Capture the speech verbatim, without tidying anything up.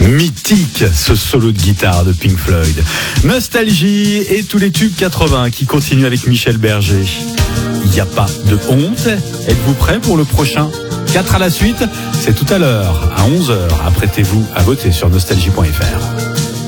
Mythique, ce solo de guitare de Pink Floyd. Nostalgie et tous les tubes quatre-vingts qui continuent avec Michel Berger. Il n'y a pas de honte. Êtes-vous prêts pour le prochain ? quatre à la suite, c'est tout à l'heure, à onze heures. Apprêtez-vous à voter sur nostalgie point f r.